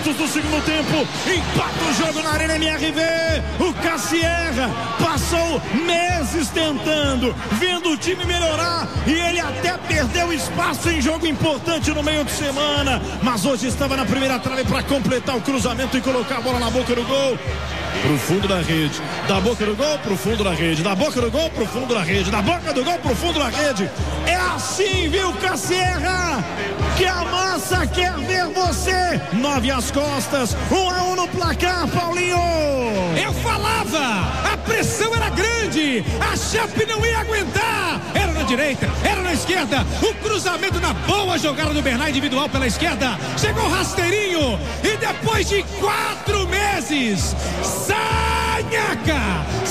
minutos do segundo tempo, empata o jogo na Arena MRV. O Cassierra passou meses tentando, vendo o time melhorar, e ele até perdeu espaço em jogo importante no meio de semana, mas hoje estava na primeira trave para completar o cruzamento e colocar a bola na boca do gol. Pro fundo da rede, da boca do gol pro fundo da rede, da boca do gol pro fundo da rede, da boca do gol pro fundo da rede. É assim, viu, Cassierra? Que a massa quer ver você. 9 às costas, 1-1 no placar, Paulinho. Eu falava, a pressão era grande, a Chape não ia aguentar. Era na direita, era na esquerda, o cruzamento na boa jogada do Bernard individual pela esquerda, chegou rasteirinho, e depois de 4 meses, Sanhaca,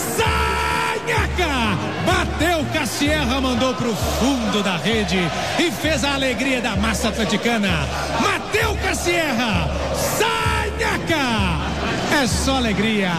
bateu Cassierra, mandou pro fundo da rede e fez a alegria da massa atleticana. Mateu Cassierra, Sanhaca, é só alegria,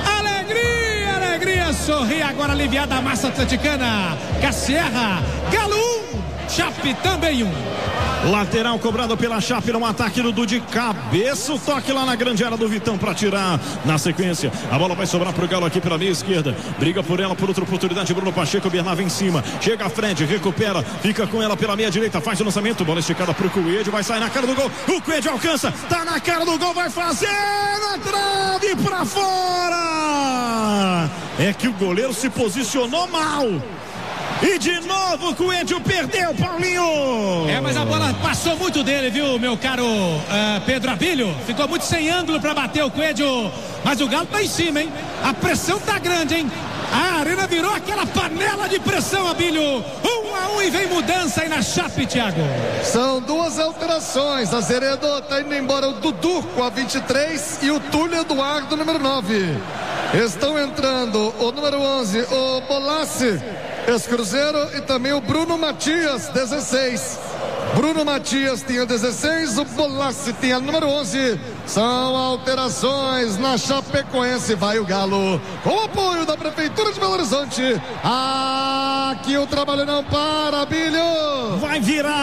sorri agora aliviada a massa atleticana. Cassierra, Galo 1, Chape também 1. Lateral cobrado pela Chape no ataque do de cabeça, o toque lá na grande área do Vitão para tirar. Na sequência, a bola vai sobrar pro Galo aqui pela meia esquerda, briga por ela por outra oportunidade, Bruno Pacheco, Bernard vem em cima, chega a Fred, recupera, fica com ela pela meia direita, faz o lançamento, bola esticada pro Coelho, vai sair na cara do gol, o Coelho alcança, tá na cara do gol, vai fazer na trave pra fora. É que o goleiro se posicionou mal. E de novo o Coelho perdeu, Paulinho. Mas a bola passou muito dele, viu, meu caro Pedro Abílio. Ficou muito sem ângulo para bater o Coelho. Mas o Galo tá em cima, hein? A pressão tá grande, hein? A Arena virou aquela panela de pressão, Abílio. 1-1 e vem mudança aí na Chape, Thiago. São 2 alterações. A Zeredo tá indo embora, o Dudu com a 23 e o Túlio Eduardo, número 9. Estão entrando o número 11, o Bolassi, ex-Cruzeiro, e também o Bruno Matias, 16. Bruno Matias tinha 16, o Bolassi tinha número 11. São alterações na Chapecoense. Vai o Galo com o apoio da Prefeitura de Belo Horizonte. Aqui o trabalho não para, Bilho. Vai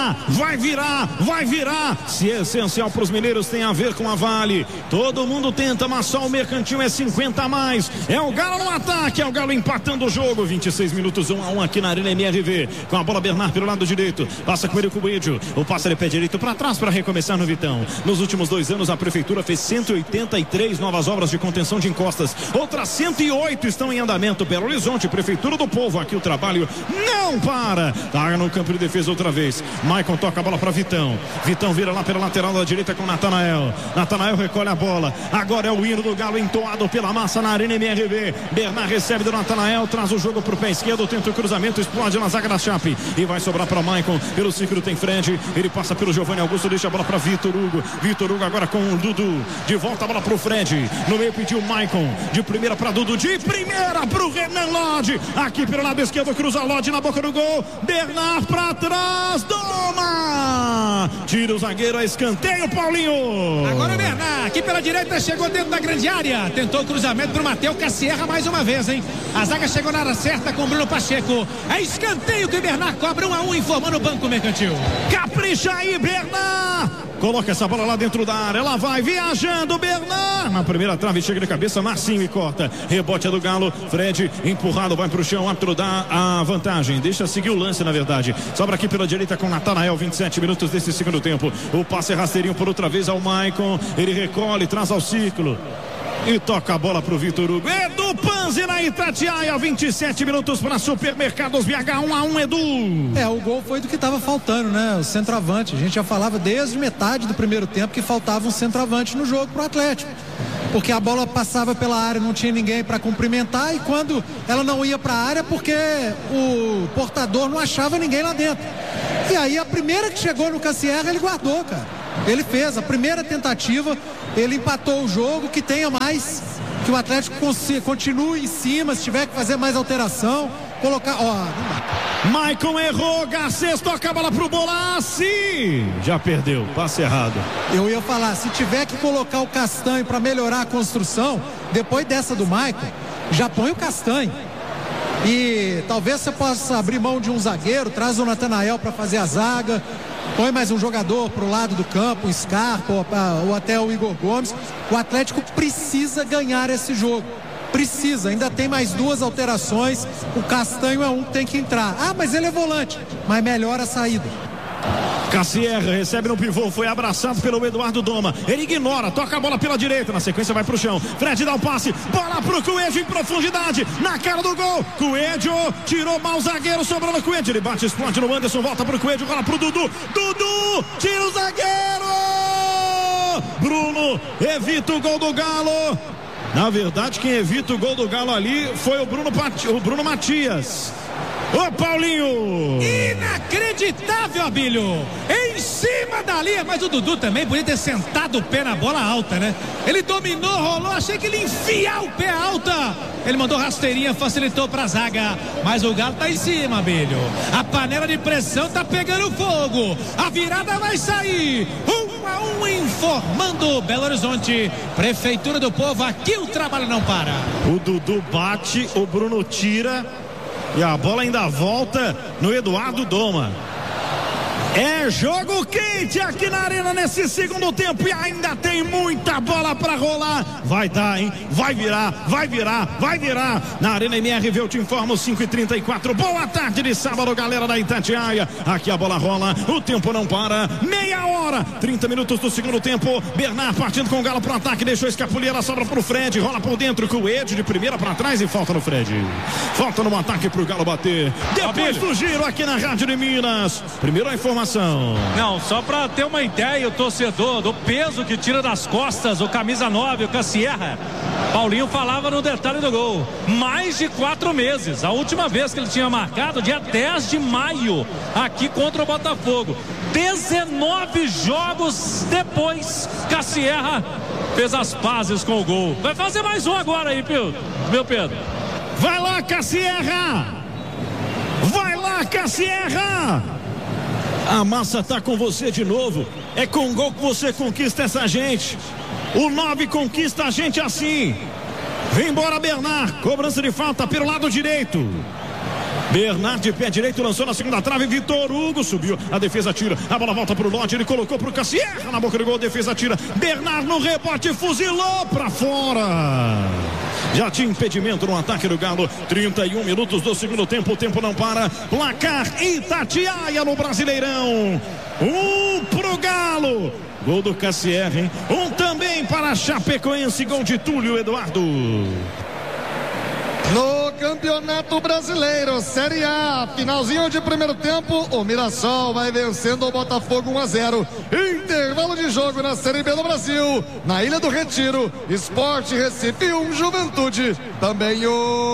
virar. Se é essencial para os mineiros, tem a ver com a Vale. Todo mundo tenta, mas só o Mercantil é 50 a mais. É o Galo no ataque, é o Galo empatando o jogo. 26 minutos, 1-1 aqui na Arena MRV. Com a bola, Bernard pelo lado direito. Passa com ele o Coelho. O passe de pé direito para trás para recomeçar no Vitão. Nos últimos 2 anos, a Prefeitura fez 183 novas obras de contenção de encostas. Outras 108 estão em andamento. Belo Horizonte, Prefeitura do Povo. Aqui o trabalho não para. Tá no campo de defesa outra vez. Maicon toca a bola para Vitão. Vitão vira lá pela lateral da direita com Natanael. Natanael recolhe a bola. Agora é o hino do Galo entoado pela massa na Arena MRV. Bernard recebe do Natanael, traz o jogo pro pé esquerdo, tenta o cruzamento, explode na zaga da Chape e vai sobrar para Maicon. Pelo círculo tem Fred. Ele passa pelo Giovanni Augusto, deixa a bola para Vitor Hugo. Vitor Hugo agora com o Dudu. De volta a bola pro Fred. No meio pediu o Maicon. De primeira para Dudu. De primeira pro Renan Lodge. Aqui pelo lado esquerdo cruza Lodge na boca do gol. Bernard para trás. Toma! Tira o zagueiro a escanteio, Paulinho. Agora o Bernard. Aqui pela direita chegou dentro da grande área. Tentou o cruzamento pro Mateu Cassierra mais uma vez, hein? A zaga chegou na área certa com o Bruno Pacheco. É escanteio que o Bernard cobra. 1-1 informando o Banco Mercantil. Capricha aí, Bernard. Coloca essa bola lá dentro da área. Ela vai viajando, Bernard. Na primeira trave, chega de cabeça, Marcinho e corta. Rebote é do Galo. Fred empurrado, vai pro chão. Árbitro dá a vantagem. Deixa seguir o lance, na verdade. Sobra aqui pela direita com Natanael. 27 minutos desse segundo tempo. O passe é rasteirinho por outra vez ao Maicon. Ele recolhe, traz ao círculo. E toca a bola pro Vitor Hugo. Edu Panzi na Itatiaia. 27 minutos para Supermercados BH. 1-1, Edu. O gol foi do que estava faltando, né? O centroavante. A gente já falava desde metade do primeiro tempo que faltava um centroavante no jogo pro Atlético. Porque a bola passava pela área, não tinha ninguém para cumprimentar, e quando ela não ia para a área, porque o portador não achava ninguém lá dentro. E aí a primeira que chegou no Cassierra, ele guardou, cara. Ele fez a primeira tentativa, ele empatou o jogo, que tenha mais, que o Atlético continue em cima, se tiver que fazer mais alteração, colocar, não dá. Maicon errou, Garcês toca a bola pro Bolassi. Já perdeu, passe errado. Eu ia falar, se tiver que colocar o Castanho para melhorar a construção, depois dessa do Maicon, já põe o Castanho. E talvez você possa abrir mão de um zagueiro, traz o Natanael para fazer a zaga. põe mais um jogador pro lado do campo, o Scarpa ou até o Igor Gomes. O Atlético precisa ganhar esse jogo. Precisa, ainda tem mais 2 alterações. O Castanho é um que tem que entrar. Ah, mas ele é volante, mas melhora a saída. Cassierra recebe no pivô, foi abraçado pelo Eduardo Doma. Ele ignora, toca a bola pela direita, na sequência vai pro chão. Fred dá o passe, bola pro Coelho em profundidade, na cara do gol. Coelho tirou mal o zagueiro, sobrou no Coelho. Ele bate, explode no Anderson, volta pro Coelho, rola pro Dudu. Dudu tira o zagueiro. Bruno evita o gol do Galo. Na verdade, quem evita o gol do Galo ali foi o Bruno Matias. Ô Paulinho! Inacreditável, Abílio! Em cima da linha, mas o Dudu também podia ter sentado o pé na bola alta, né? Ele dominou, rolou, achei que ele enfiar o pé alta. Ele mandou rasteirinha, facilitou pra zaga, mas o Galo tá em cima, Abílio. A panela de pressão tá pegando fogo. A virada vai sair. 1-1, informando Belo Horizonte. Prefeitura do Povo, aqui o trabalho não para. O Dudu bate, o Bruno tira. E a bola ainda volta no Eduardo Doma. É jogo quente aqui na arena nesse segundo tempo e ainda tem muita bola pra rolar. Vai dar, hein? Vai virar, vai virar, vai virar. Na Arena MRV eu te informo, 5h34. Boa tarde de sábado, galera da Itatiaia. Aqui a bola rola, o tempo não para. Meia hora, 30 minutos do segundo tempo. Bernard partindo com o Galo pro ataque, deixou escapulir, a sobra pro Fred, rola por dentro com o Ed de primeira pra trás e falta no Fred. Falta no ataque pro Galo bater. Depois do giro aqui na Rádio de Minas. Primeiro a informação. Não, só pra ter uma ideia, o torcedor do peso que tira das costas o camisa 9, o Cassierra. Paulinho falava no detalhe do gol. Mais de 4 meses. A última vez que ele tinha marcado, dia 10 de maio, aqui contra o Botafogo. 19 jogos depois, Cassierra fez as pazes com o gol. Vai fazer mais um agora aí, meu Pedro. Vai lá, Cassierra! Vai lá, Cassierra! A massa tá com você de novo. É com gol que você conquista essa gente. O 9 conquista a gente assim. Vem embora, Bernard. Cobrança de falta pelo lado direito. Bernard de pé direito lançou na segunda trave. Vitor Hugo subiu. A defesa tira. A bola volta pro Lodge. Ele colocou pro Cassierra na boca do gol. Defesa tira. Bernard no rebote fuzilou pra fora. Já tinha impedimento no ataque do Galo. 31 minutos do segundo tempo. O tempo não para. Placar Itatiaia no Brasileirão. 1 pro Galo. Gol do Cassierra, hein? 1 também para Chapecoense. Gol de Túlio Eduardo. No Campeonato Brasileiro, Série A, finalzinho de primeiro tempo, o Mirassol vai vencendo o Botafogo 1-0. Intervalo de jogo na Série B do Brasil, na Ilha do Retiro, Sport Recife 1, Juventude, também o